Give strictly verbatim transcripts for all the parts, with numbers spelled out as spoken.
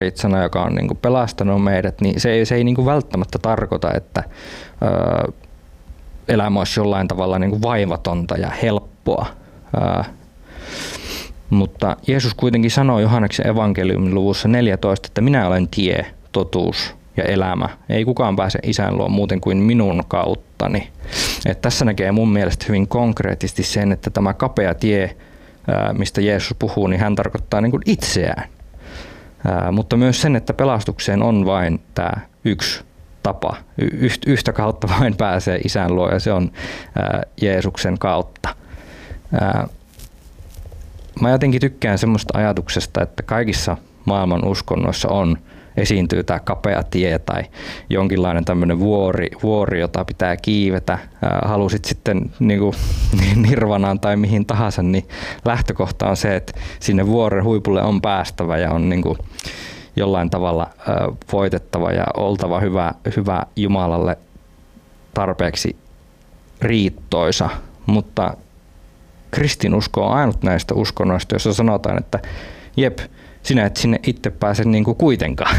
sana, joka on niin kuin pelastanut meidät, niin se ei, se ei niin kuin välttämättä tarkoita, että ö, elämä olisi jollain tavalla niin kuin vaivatonta ja helppoa. Ö, mutta Jeesus kuitenkin sanoi Johanneksen evankeliumin luvussa neljätoista, että minä olen tie, totuus ja elämä. Ei kukaan pääse Isän luo muuten kuin minun kauttani. Et tässä näkee mun mielestä hyvin konkreettisesti sen, että tämä kapea tie, mistä Jeesus puhuu, niin hän tarkoittaa niin kuin itseään. Ää, mutta myös sen, että pelastukseen on vain tämä yksi tapa. Y- yhtä kautta vain pääsee Isän luo, ja se on ää, Jeesuksen kautta. Ää, mä jotenkin tykkään semmoista ajatuksesta, että kaikissa maailman uskonnoissa on esiintyy tämä kapea tie tai jonkinlainen tämmöinen vuori, vuori, jota pitää kiivetä. Ää, halusit sitten niinku, nirvanaan tai mihin tahansa, niin lähtökohta on se, että sinne vuoren huipulle on päästävä ja on niinku jollain tavalla ää, voitettava ja oltava hyvä, hyvä Jumalalle tarpeeksi riittoisa. Mutta kristinusko on ainut näistä uskonnoista, jossa sanotaan, että jep, sinä et sinne itse pääse niin kuin kuitenkaan.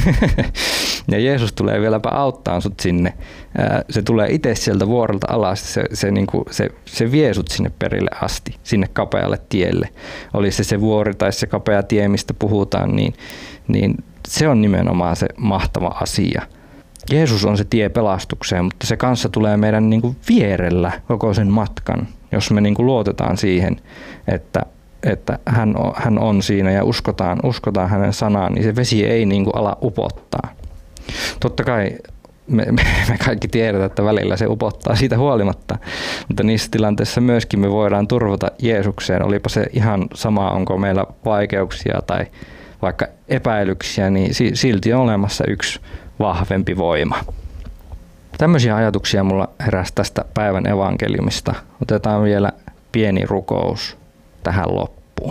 Ja Jeesus tulee vieläpä auttaa sut sinne. Se tulee itse sieltä vuorelta alas. Se, se, niin kuin, se, se vie sut sinne perille asti, sinne kapealle tielle. Oli se se vuori tai se kapea tie, mistä puhutaan, niin, niin se on nimenomaan se mahtava asia. Jeesus on se tie pelastukseen, mutta se kanssa tulee meidän niin kuin vierellä koko sen matkan, jos me niin kuin luotetaan siihen, että että hän on, hän on siinä ja uskotaan, uskotaan hänen sanaan, niin se vesi ei niin kuin ala upottaa. Totta kai me, me kaikki tiedetään, että välillä se upottaa siitä huolimatta, mutta niissä tilanteissa myöskin me voidaan turvata Jeesukseen. Olipa se ihan sama, onko meillä vaikeuksia tai vaikka epäilyksiä, niin silti on olemassa yksi vahvempi voima. Tämmöisiä ajatuksia mulla heräsi tästä päivän evankeliumista. Otetaan vielä pieni rukous tähän loppuun.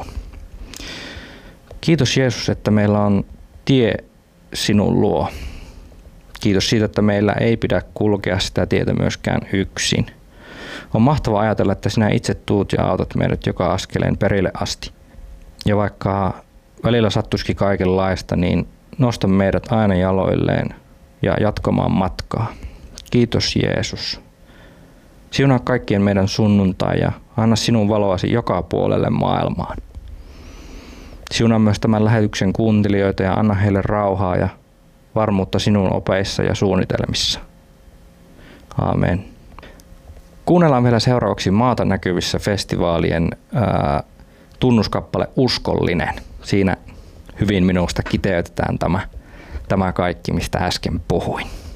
Kiitos Jeesus, että meillä on tie sinun luo. Kiitos siitä, että meillä ei pidä kulkea sitä tietä myöskään yksin. On mahtavaa ajatella, että sinä itse tuut ja autat meidät joka askeleen perille asti. Ja vaikka välillä sattuisikin kaikenlaista, niin nosta meidät aina jaloilleen ja jatkamaan matkaa. Kiitos Jeesus. Siunaa kaikkien meidän sunnuntai ja anna sinun valoasi joka puolelle maailmaan. Siunaa myös tämän lähetyksen kuuntelijoita ja anna heille rauhaa ja varmuutta sinun opeissa ja suunnitelmissa. Aamen. Kuunnellaan vielä seuraavaksi Maata näkyvissä festivaalien ää, tunnuskappale Uskollinen. Siinä hyvin minusta kiteytetään tämä, tämä kaikki, mistä äsken puhuin.